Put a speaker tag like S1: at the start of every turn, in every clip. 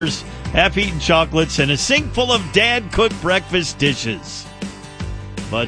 S1: half eaten chocolates, and a sink full of dad-cooked breakfast dishes. But,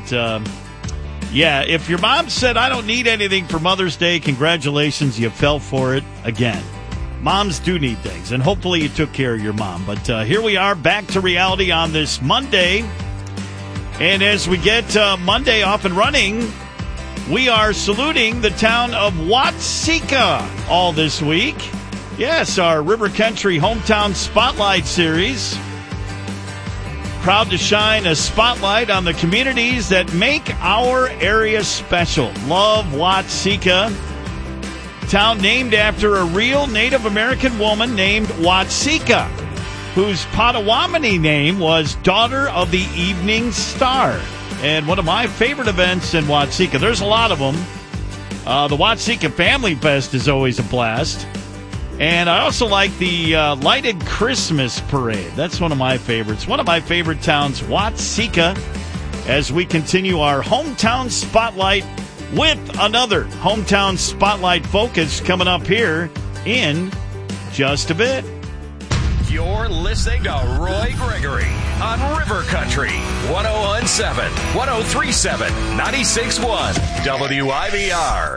S1: if your mom said, I don't need anything for Mother's Day, congratulations, you fell for it again. Moms do need things, and hopefully you took care of your mom. But here we are, back to reality on this Monday. And as we get Monday off and running, we are saluting the town of Watseka all this week. Yes, our River Country Hometown Spotlight Series. Proud to shine a spotlight on the communities that make our area special. Love Watseka. Town named after a real Native American woman named Watseka, whose Potawatomi name was Daughter of the Evening Star. And one of my favorite events in Watseka, there's a lot of them. The Watseka Family Fest is always a blast. And I also like the Lighted Christmas Parade. That's one of my favorites. One of my favorite towns, Watseka, as we continue our Hometown Spotlight with another Hometown Spotlight focus coming up here in just a bit.
S2: You're listening to Roy Gregory on River Country 101.7, 103.7, 96.1 WIVR.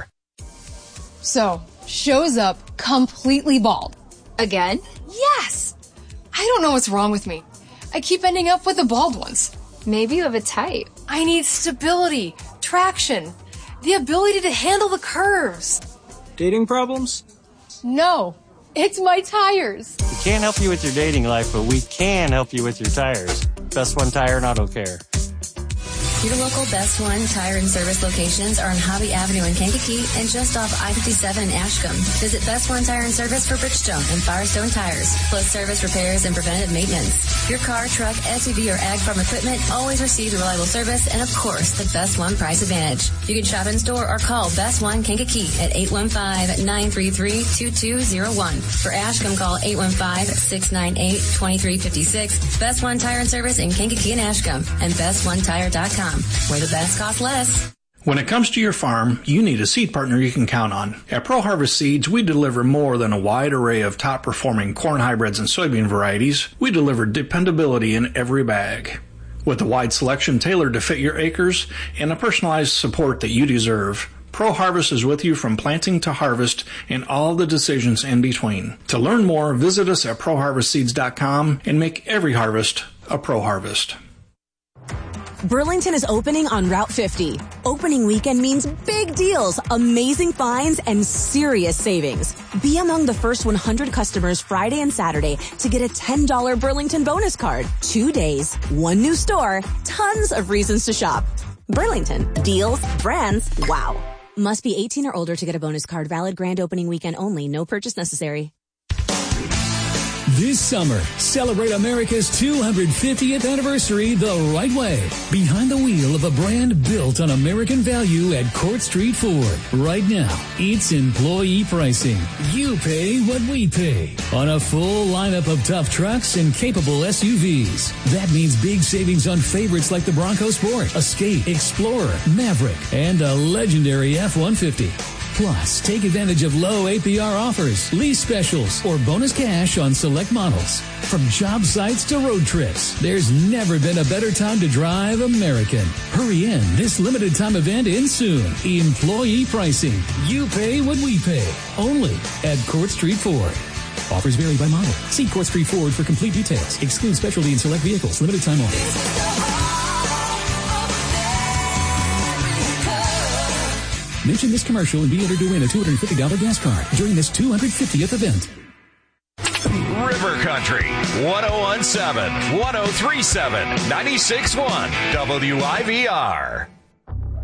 S3: So, shows up completely bald. Again? Yes! I don't know what's wrong with me. I keep ending up with the bald ones.
S4: Maybe you have a type.
S3: I need stability, traction, the ability to handle the curves.
S5: Dating problems?
S3: No, it's my tires.
S5: We can't help you with your dating life, but we can help you with your tires. Best One Tire and Auto Care.
S6: Your local Best One Tire and Service locations are on Hobby Avenue in Kankakee and just off I-57 in Ashcombe. Visit Best One Tire and Service for Bridgestone and Firestone tires, plus service repairs and preventative maintenance. Your car, truck, SUV, or ag farm equipment always receives reliable service and, of course, the Best One price advantage. You can shop in store or call Best One Kankakee at 815-933-2201. For Ashcombe, call 815-698-2356. Best One Tire and Service in Kankakee and Ashcombe and BestOneTire.com. Where the best costs less.
S7: When it comes to your farm, you need a seed partner you can count on. At Pro Harvest Seeds, we deliver more than a wide array of top-performing corn hybrids and soybean varieties. We deliver dependability in every bag. With a wide selection tailored to fit your acres and a personalized support that you deserve, Pro Harvest is with you from planting to harvest and all the decisions in between. To learn more, visit us at ProHarvestSeeds.com and make every harvest a Pro Harvest.
S8: Burlington is opening on Route 50. Opening weekend means big deals, amazing finds, and serious savings. Be among the first 100 customers Friday and Saturday to get a $10 Burlington bonus card. 2 days, one new store, tons of reasons to shop. Burlington. Deals, brands, wow. Must be 18 or older to get a bonus card. Valid grand opening weekend only. No purchase necessary.
S9: This summer, celebrate America's 250th anniversary the right way. Behind the wheel of a brand built on American value at Court Street Ford. Right now, it's employee pricing. You pay what we pay. On a full lineup of tough trucks and capable SUVs. That means big savings on favorites like the Bronco Sport, Escape, Explorer, Maverick, and a legendary F-150. Plus, take advantage of low APR offers, lease specials, or bonus cash on select models. From job sites to road trips, there's never been a better time to drive American. Hurry in. This limited time event ends soon. Employee pricing. You pay what we pay. Only at Court Street Ford. Offers vary by model. See Court Street Ford for complete details. Exclude specialty and select vehicles. Limited time only. Mention this commercial and be entered to win a $250 gas card during this 250th event.
S2: River Country 101.7, 103.7, 96.1 WIVR.